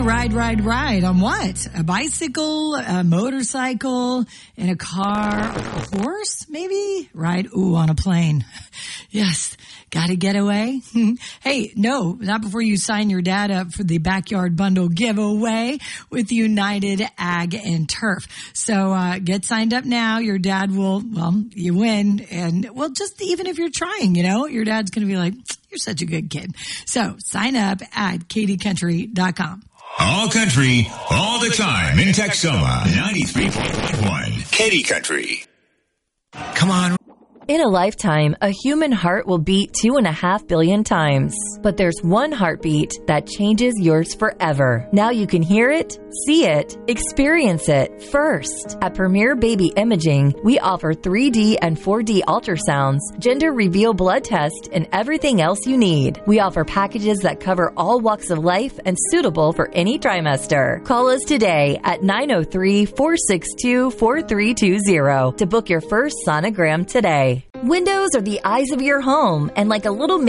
ride on what? A bicycle, a motorcycle, in a car, a horse, maybe? Ride, on a plane. Yes, gotta get away. Hey, no, not before you sign your dad up for the Backyard Bundle giveaway with United Ag and Turf. So get signed up now. Your dad will, you win. And, just even if you're trying, your dad's going to be like, you're such a good kid. So sign up at KDCountry.com. All country, all the time in Texoma. 93.1 Katy Country. Come on. In a lifetime, a human heart will beat 2.5 billion times. But there's one heartbeat that changes yours forever. Now you can hear it, see it, experience it first. At Premier Baby Imaging, we offer 3D and 4D ultrasounds, gender reveal blood test, and everything else you need. We offer packages that cover all walks of life and suitable for any trimester. Call us today at 903-462-4320 to book your first sonogram today. Windows are the eyes of your home, and like a little